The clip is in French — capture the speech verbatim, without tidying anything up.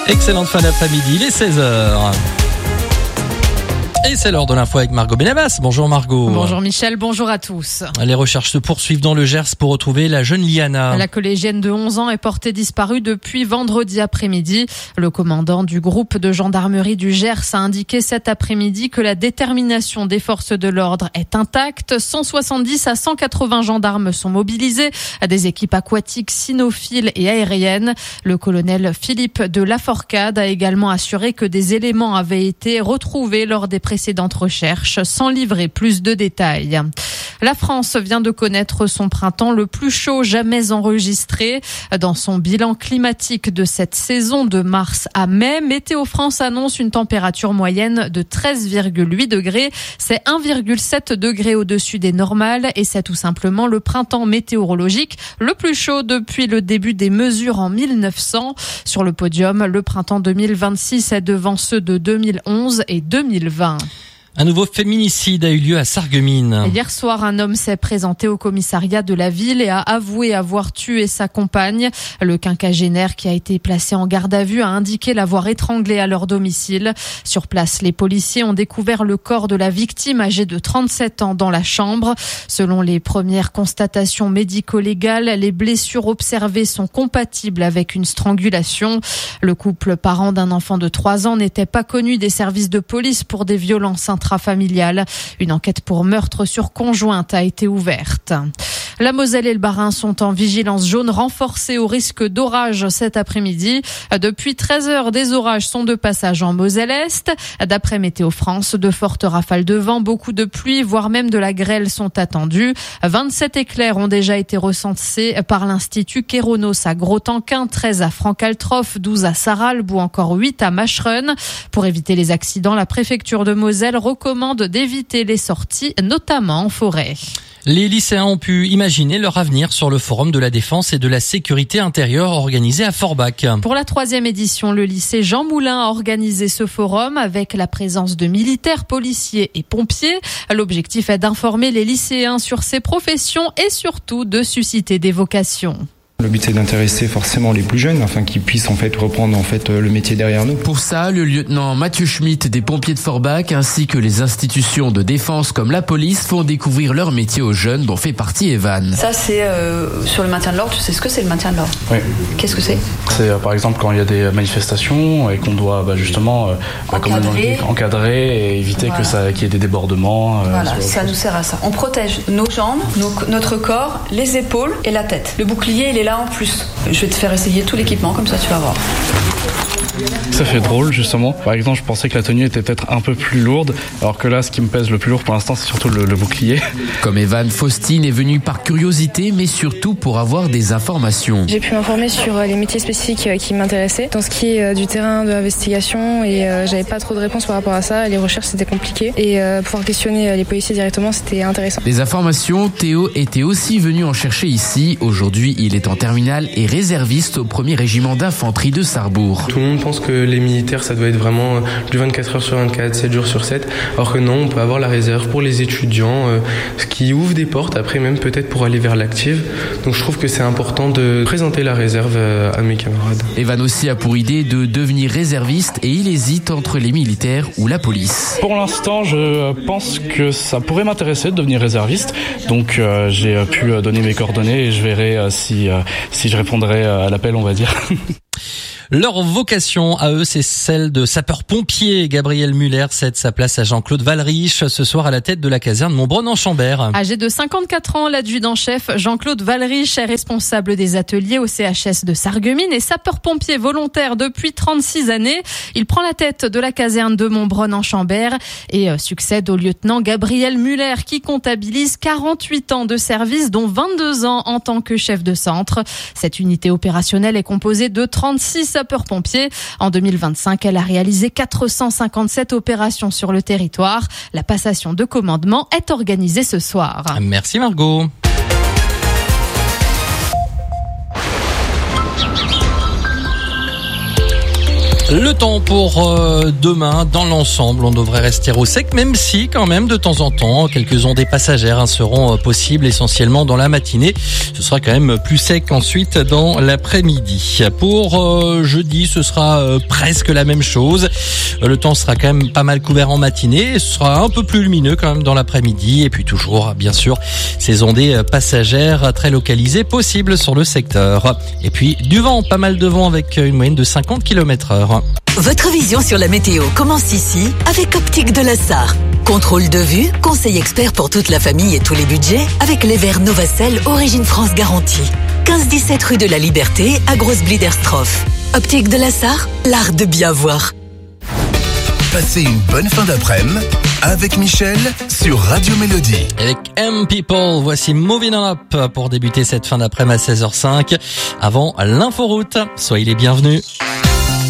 Excellente fin d'après-midi, il est seize heures. Et c'est l'heure de l'info avec Margot Benabas. Bonjour Margot. Bonjour Michel, bonjour à tous. Les recherches se poursuivent dans le Gers pour retrouver la jeune Liana. La collégienne de onze ans est portée disparue depuis vendredi après-midi. Le commandant du groupe de gendarmerie du Gers a indiqué cet après-midi que la détermination des forces de l'ordre est intacte. cent soixante-dix à cent quatre-vingts gendarmes sont mobilisés, à des équipes aquatiques, cynophiles et aériennes. Le colonel Philippe de Laforcade a également assuré que des éléments avaient été retrouvés lors des précédentes recherches, sans livrer plus de détails. La France vient de connaître son printemps le plus chaud jamais enregistré. Dans son bilan climatique de cette saison de mars à mai, Météo France annonce une température moyenne de treize virgule huit degrés. C'est un virgule sept degrés au-dessus des normales et c'est tout simplement le printemps météorologique le plus chaud depuis le début des mesures en mille neuf cents. Sur le podium, le printemps deux mille vingt-six est devant ceux de deux mille onze et deux mille vingt. Un nouveau féminicide a eu lieu à Sarreguemines. Hier soir, un homme s'est présenté au commissariat de la ville et a avoué avoir tué sa compagne. Le quinquagénaire qui a été placé en garde à vue a indiqué l'avoir étranglée à leur domicile. Sur place, les policiers ont découvert le corps de la victime âgée de trente-sept ans dans la chambre. Selon les premières constatations médico-légales, les blessures observées sont compatibles avec une strangulation. Le couple parent d'un enfant de trois ans n'était pas connu des services de police pour des violences intrafamiliale. Une enquête pour meurtre sur conjointe a été ouverte. La Moselle et le Bas-Rhin sont en vigilance jaune renforcée au risque d'orage cet après-midi. Depuis treize heures, des orages sont de passage en Moselle-Est. D'après Météo France, de fortes rafales de vent, beaucoup de pluie, voire même de la grêle sont attendues. vingt-sept éclairs ont déjà été recensés par l'Institut Kéronos à Grostenquin, treize à Franc-Altroff, douze à Sarralbe ou encore huit à Macherön. Pour éviter les accidents, la préfecture de Moselle recommande d'éviter les sorties, notamment en forêt. Les lycéens ont pu imaginer leur avenir sur le Forum de la Défense et de la Sécurité intérieure organisé à Forbach. Pour la troisième édition, le lycée Jean Moulin a organisé ce forum avec la présence de militaires, policiers et pompiers. L'objectif est d'informer les lycéens sur ces professions et surtout de susciter des vocations. Le but c'est d'intéresser forcément les plus jeunes afin qu'ils puissent en fait reprendre en fait le métier derrière nous. Pour ça, le lieutenant Mathieu Schmitt des pompiers de Forbach ainsi que les institutions de défense comme la police font découvrir leur métier aux jeunes dont fait partie Evan. Ça c'est euh, sur le maintien de l'ordre, tu sais ce que c'est le maintien de l'ordre ? Oui. Qu'est-ce que c'est ? C'est euh, par exemple quand il y a des manifestations et qu'on doit bah, justement euh, encadrer. Comme encadrer et éviter voilà. que ça qu'il y ait des débordements. Euh, voilà, ça nous sert à ça. On protège nos jambes, nos, notre corps, les épaules et la tête. Le bouclier il est là en plus. Je vais te faire essayer tout l'équipement, comme ça tu vas voir. Ça fait drôle justement. Par exemple, je pensais que la tenue était peut-être un peu plus lourde, alors que là, ce qui me pèse le plus lourd pour l'instant, c'est surtout le, le bouclier. Comme Evan, Faustine est venue par curiosité, mais surtout pour avoir des informations. J'ai pu m'informer sur les métiers spécifiques qui m'intéressaient, dans ce qui est du terrain de l'investigation, et j'avais pas trop de réponses par rapport à ça. Les recherches, c'était compliqué, et pouvoir questionner les policiers directement, c'était intéressant. Les informations, Théo était aussi venu en chercher ici. Aujourd'hui, il est en terminale et réserviste au premier régiment d'infanterie de Sarrebourg. Tout le monde pense que les militaires, ça doit être vraiment du vingt-quatre heures sur vingt-quatre, sept jours sur sept, alors que non, on peut avoir la réserve pour les étudiants, euh, ce qui ouvre des portes, après même peut-être pour aller vers l'active. Donc je trouve que c'est important de présenter la réserve euh, à mes camarades. Evan aussi a pour idée de devenir réserviste et il hésite entre les militaires ou la police. Pour l'instant, je pense que ça pourrait m'intéresser de devenir réserviste, donc euh, j'ai pu donner mes coordonnées et je verrai euh, si, euh, si je répondrai à l'appel, on va dire. Leur vocation à eux, c'est celle de sapeur-pompier. Gabriel Muller cède sa place à Jean-Claude Valrich ce soir à la tête de la caserne Montbronn-en-Chambert. Âgé de cinquante-quatre ans, l'adjudant-chef Jean-Claude Valrich est responsable des ateliers au C H S de Sarreguemines et sapeur-pompier volontaire depuis trente-six années. Il prend la tête de la caserne de Montbronn-en-Chambert et succède au lieutenant Gabriel Muller qui comptabilise quarante-huit ans de service, dont vingt-deux ans en tant que chef de centre. Cette unité opérationnelle est composée de trente-six sapeurs-pompiers. En deux mille vingt-cinq, elle a réalisé quatre cent cinquante-sept opérations sur le territoire. La passation de commandement est organisée ce soir. Merci Margot. Le temps pour euh, demain, dans l'ensemble, on devrait rester au sec, même si quand même de temps en temps, quelques ondées passagères hein, seront euh, possibles essentiellement dans la matinée. Ce sera quand même plus sec ensuite dans l'après-midi. Pour euh, jeudi, ce sera euh, presque la même chose. Le temps sera quand même pas mal couvert en matinée. Ce sera un peu plus lumineux quand même dans l'après-midi. Et puis toujours, bien sûr, ces ondées passagères très localisées possibles sur le secteur. Et puis du vent, pas mal de vent avec une moyenne de cinquante kilomètres heure. Votre vision sur la météo commence ici avec Optique de la Sarre. Contrôle de vue, conseil expert pour toute la famille et tous les budgets avec les verres Novacell Origine France garantie. quinze dix-sept rue de la Liberté à Grosse-Bliderstroff. Optique de la Sarre, l'art de bien voir. Passez une bonne fin d'après-midi avec Michel sur Radio Mélodie. Avec M People, voici Moving On Up pour débuter cette fin d'après-midi à seize heures cinq. Avant l'inforoute, soyez les bienvenus.